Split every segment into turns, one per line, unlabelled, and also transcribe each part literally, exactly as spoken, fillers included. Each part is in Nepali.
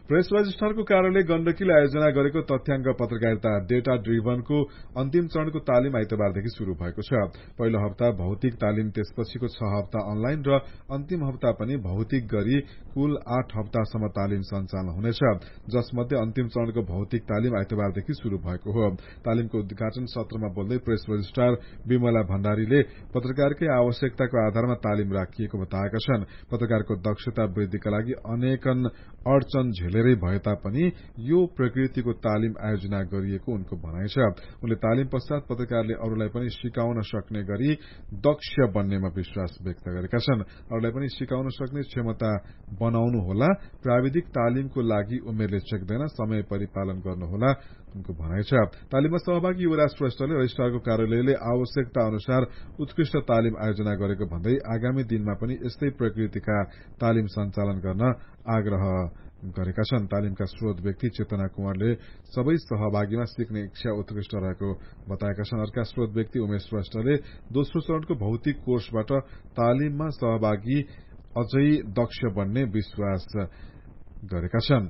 प्रेस रजिस्ट्रारको कार्यालय गण्डकीले आयोजना गरेको तथ्याङ्क पत्रकारिता डेटा ड्रिभनको अन्तिम चरणको तालिम आइतबारदेखि शुरू भएको छ। पहिलो हप्ता भौतिक तालिम, त्यसपछिको छ हप्ता अनलाइन र अन्तिम हप्ता पनि भौतिक गरी कुल आठ हप्तासम्म तालिम सञ्चालन हुनेछ, जसमध्ये अन्तिम चरणको भौतिक तालिम आइतबारदेखि शुरू भएको हो। तालिमको उद्घाटन सत्रमा बोल्दै प्रेस रजिस्ट्रार विमला भण्डारीले पत्रकारकै आवश्यकताको आधारमा तालिम राखिएको बताएका छन्। पत्रकारको दक्षता वृद्धिका लागि अनेकन अडचन झेलेरै भए तापनि यो प्रकृतिको तालिम आयोजना गरिएको उनको भनाइ छ। उनले तालिम पश्चात पत्रकारले अरूलाई पनि सिकाउन सक्ने गरी दक्ष बन्नेमा विश्वास व्यक्त गरेका छन्। अरूलाई पनि सिकाउन सक्ने क्षमता बनाउनु होला। प्राविधिक तालिमको लागि उमेरले चेक्दैन, समय परिपालन गर्नुहोला उनको भनाइ छ। तालिममा सहभागी युवराज श्रेष्ठले रजिस्ट्रारको कार्यालयले आवश्यकता अनुसार उत्कृष्ट तालिम आयोजना गरेको भन्दै आगामी दिनमा पनि यस्तै प्रकृतिका तालिम सञ्चालन गर्न आग्रह गरेका छन्। तालिमका स्रोत व्यक्ति चेतना कुमारले सबै सहभागीमा सिक्ने इच्छा उत्कृष्ट रहेको बताएका छन्। अर्का स्रोत व्यक्ति उमेश श्रेष्ठले दोस्रो चरणको भौतिक कोर्सबाट तालिममा सहभागी अझै दक्ष बन्ने विश्वास गरेका छन्।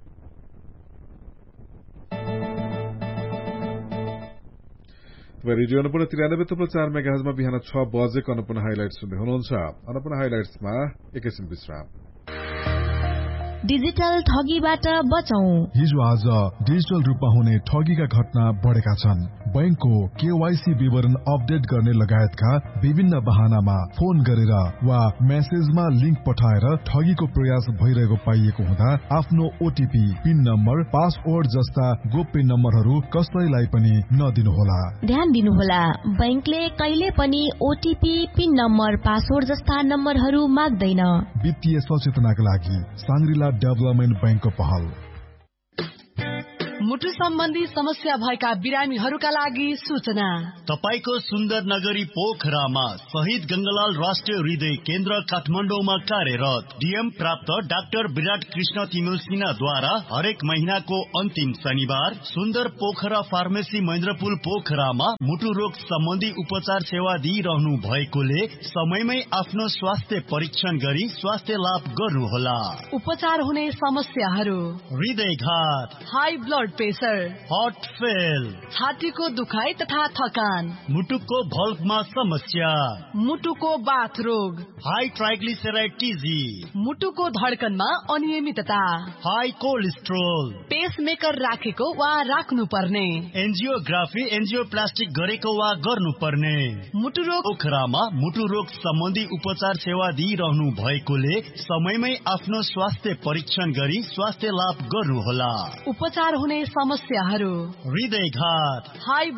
रेडियो अन्नपूर्ण तिरानब्बे थुप्रो चार मेगाहजमा बिहान छ बजेको अन्नपूर्ण हाइलाइट सुन्दै हुनुहुन्छ। अन्नपूर्ण हाइलाइट्समा एकैछिन विश्राम।
डिजिटल ठगीबाट बचौं।
हिजो आज डिजिटल रूपमा हुने ठगीका घटना बढेका छन्। बैंकको केवाईसी विवरण अपडेट गर्ने लगायतका विभिन्न बहानामा फोन गरेर वा मेसेजमा लिंक पठाएर ठगीको प्रयास भइरहेको पाइएको हुँदा आफ्नो ओटीपी, पिन नम्बर, पासवर्ड जस्ता गोप्य नम्बरहरू कसैलाई पनि नदिनुहोला।
ध्यान दिनुहोला, बैंकले कहिले पनि ओटीपी, पिन नम्बर, पासवर्ड जस्ता नम्बरहरू माग्दैन।
वित्तीय सचेतनाका लागि साङ्ग्रिला डेभलपमेन्ट बैंकको पहल।
मुटु सम्बन्धी समस्या भएका बिरामीहरूका लागि सूचना।
तपाईको सुन्दर नगरी पोखरामा शहीद गंगालाल राष्ट्रिय हृदय केन्द्र काठमाडौँमा कार्यरत डीएम प्राप्त डाक्टर विराट कृष्ण तिमिल सिन्हाद्वारा हरेक महीनाको अन्तिम शनिबार सुन्दर पोखरा फार्मेसी महेन्द्रपुल पोखरामा मुटु रोग सम्बन्धी उपचार सेवा दिइरहनु भएकोले समयमै आफ्नो स्वास्थ्य परीक्षण गरी स्वास्थ्य लाभ गर्नुहोला।
उपचार हुने समस्याहरू:
हृदयघात,
high blood pressure,
heart fail,
छातीको दुखाइ तथा थकान,
मुटुको भल्भमा समस्या,
मुटुको बाथ रोग,
हाई ट्राइग्लिसराइड टीजी,
मुटुको धड्कनमा अनियमितता,
हाई कोलेस्ट्रोल,
पेसमेकर राखेको वा राख्नु पर्ने,
एन्जियोग्राफी एन्जियोप्लास्टिक गरेको वा गर्नुपर्ने,
मुटु रोग
पोखरामा मुटु रोग सम्बन्धी उपचार सेवा दिइरहनु भएकोले समयमै आफ्नो स्वास्थ्य परीक्षण गरी स्वास्थ्य लाभ गर्नुहोला।
उपचार हुने समस्याहरू:
हृदयघात,
हाई